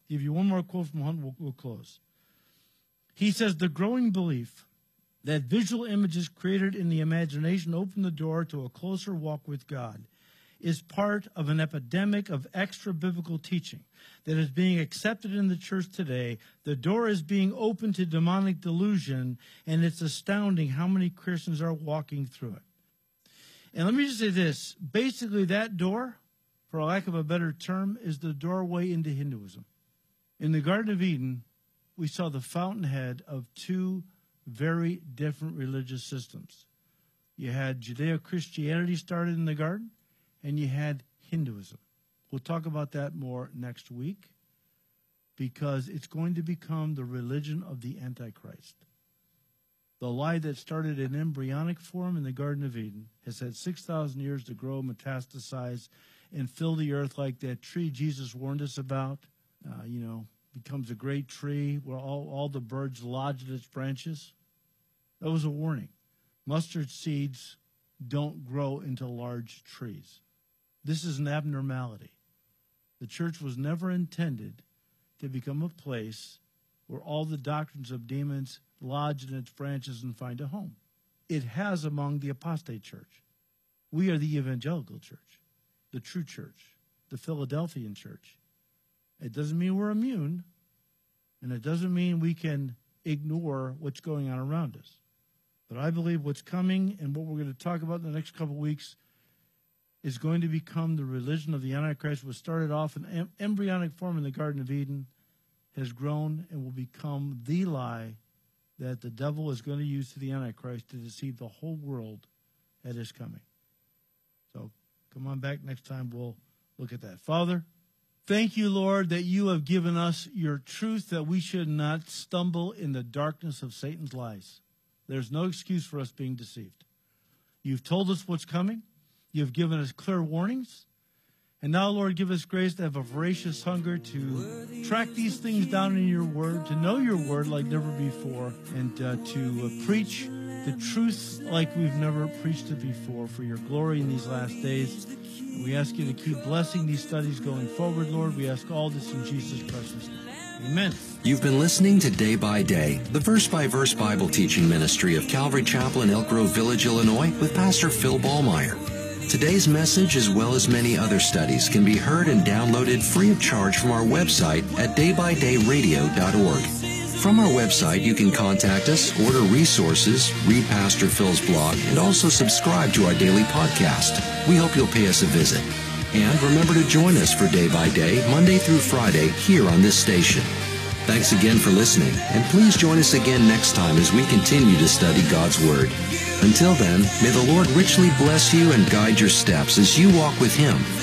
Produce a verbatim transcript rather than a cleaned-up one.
Give you one more quote from Hunt, we'll, we'll close. He says, the growing belief that visual images created in the imagination open the door to a closer walk with God is part of an epidemic of extra-biblical teaching that is being accepted in the church today. The door is being opened to demonic delusion, and it's astounding how many Christians are walking through it. And let me just say this. Basically, that door, for lack of a better term, is the doorway into Hinduism. In the Garden of Eden, we saw the fountainhead of two very different religious systems. You had Judeo-Christianity started in the garden, and you had Hinduism. We'll talk about that more next week because it's going to become the religion of the Antichrist. The lie that started in embryonic form in the Garden of Eden has had six thousand years to grow, metastasize, and fill the earth like that tree Jesus warned us about. Uh, you know, becomes a great tree where all, all the birds lodge at its branches. That was a warning. Mustard seeds don't grow into large trees. This is an abnormality. The church was never intended to become a place where all the doctrines of demons lodge in its branches and find a home. It has among the apostate church. We are the evangelical church, the true church, the Philadelphian church. It doesn't mean we're immune, and it doesn't mean we can ignore what's going on around us. But I believe what's coming and what we're going to talk about in the next couple of weeks is going to become the religion of the Antichrist. What started off in em- embryonic form in the Garden of Eden has grown and will become the lie that the devil is going to use to the Antichrist to deceive the whole world at his coming. So come on back next time. We'll look at that. Father, thank you, Lord, that you have given us your truth, that we should not stumble in the darkness of Satan's lies. There's no excuse for us being deceived. You've told us what's coming. You've given us clear warnings. And now, Lord, give us grace to have a voracious hunger to track these things down in your word, to know your word like never before, and uh, to uh, preach the truth like we've never preached it before for your glory in these last days. And we ask you to keep blessing these studies going forward, Lord. We ask all this in Jesus' precious name. Amen. You've been listening to Day by Day, the verse-by-verse Bible teaching ministry of Calvary Chapel in Elk Grove Village, Illinois, with Pastor Phil Ballmeyer. Today's message, as well as many other studies, can be heard and downloaded free of charge from our website at day by day radio dot org. From our website, you can contact us, order resources, read Pastor Phil's blog, and also subscribe to our daily podcast. We hope you'll pay us a visit. And remember to join us for Day by Day, Monday through Friday, here on this station. Thanks again for listening, and please join us again next time as we continue to study God's Word. Until then, may the Lord richly bless you and guide your steps as you walk with Him